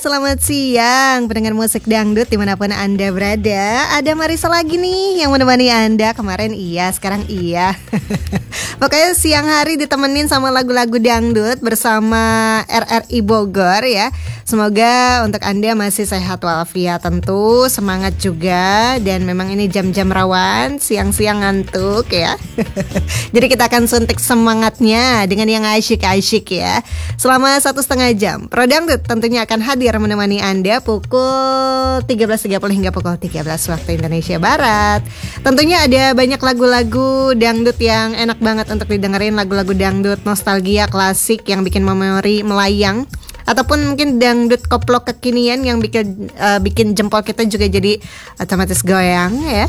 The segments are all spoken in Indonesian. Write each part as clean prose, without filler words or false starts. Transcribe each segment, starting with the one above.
Selamat siang pendengar musik dangdut dimanapun Anda berada. Ada Marisa lagi nih yang menemani Anda. Kemarin iya, sekarang iya. Pokoknya siang hari ditemenin sama lagu-lagu dangdut bersama RRI Bogor ya. Semoga untuk Anda masih sehat walafiat tentu. Semangat juga. Dan memang ini jam-jam rawan, siang-siang ngantuk ya. Jadi kita akan suntik semangatnya dengan yang asyik-asyik ya. Selama 1,5 jam Pro Dangdut tentunya akan hadir menemani Anda pukul 13.30 hingga pukul 13 waktu Indonesia Barat. Tentunya ada banyak lagu-lagu dangdut yang enak banget untuk didengerin. Lagu-lagu dangdut nostalgia klasik yang bikin memori melayang, ataupun mungkin dangdut koplo kekinian yang bikin jempol kita juga jadi otomatis goyang ya.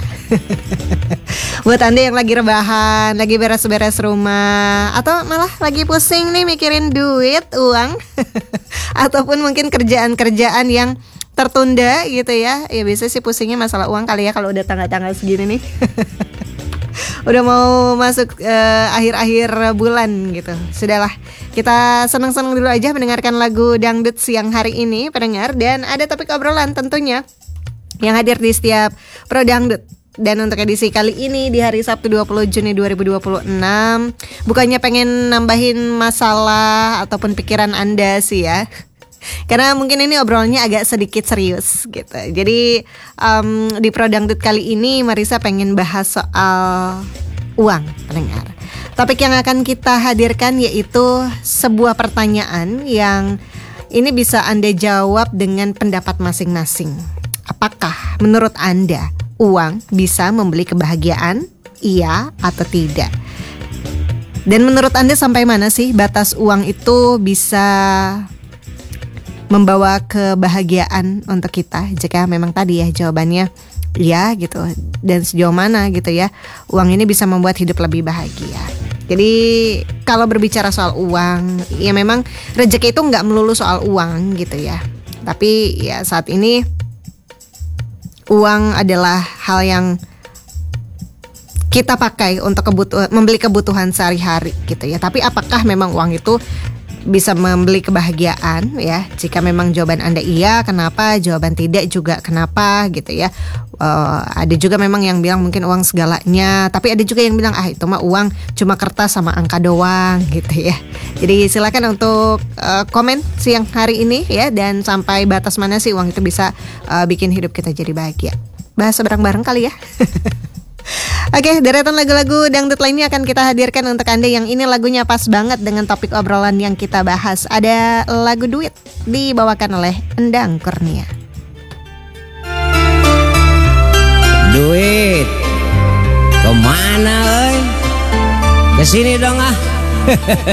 Buat Anda yang lagi rebahan, lagi beres-beres rumah, atau malah lagi pusing nih mikirin duit, uang, ataupun mungkin kerjaan-kerjaan yang tertunda gitu ya. Ya biasa sih pusingnya masalah uang kali ya kalau udah tanggal-tanggal segini nih. Udah mau masuk akhir-akhir bulan gitu. Sudahlah, kita senang-senang dulu aja mendengarkan lagu dangdut siang hari ini pendengar. Dan ada topik obrolan tentunya yang hadir di setiap Pro Dangdut. Dan untuk edisi kali ini di hari Sabtu 20 Juni 2026, bukannya pengen nambahin masalah ataupun pikiran Anda sih ya, karena mungkin ini obrolannya agak sedikit serius gitu. Jadi di Pro Dangdut kali ini Marisa pengen bahas soal uang pendengar. Topik yang akan kita hadirkan yaitu sebuah pertanyaan yang ini bisa Anda jawab dengan pendapat masing-masing. Apakah menurut Anda uang bisa membeli kebahagiaan? Iya atau tidak? Dan menurut Anda sampai mana sih batas uang itu bisa membawa kebahagiaan untuk kita? Jika memang tadi ya jawabannya iya gitu, dan sejauh mana gitu ya uang ini bisa membuat hidup lebih bahagia. Jadi kalau berbicara soal uang, ya memang rezeki itu gak melulu soal uang gitu ya. Tapi ya saat ini uang adalah hal yang kita pakai untuk membeli kebutuhan sehari-hari gitu ya. Tapi apakah memang uang itu bisa membeli kebahagiaan ya? Jika memang jawaban Anda iya, kenapa? Jawaban tidak juga kenapa gitu ya. Ada juga memang yang bilang mungkin uang segalanya, tapi ada juga yang bilang itu mah uang cuma kertas sama angka doang gitu ya. Jadi silakan untuk komen siang hari ini ya, dan sampai batas mana sih uang itu bisa bikin hidup kita jadi bahagia. Bahas bareng-bareng kali ya. Oke, deretan lagu-lagu dangdut lainnya akan kita hadirkan untuk Anda yang ini lagunya pas banget dengan topik obrolan yang kita bahas. Ada lagu Duit dibawakan oleh Endang Kurnia. Duit kemana Kesini dong ah.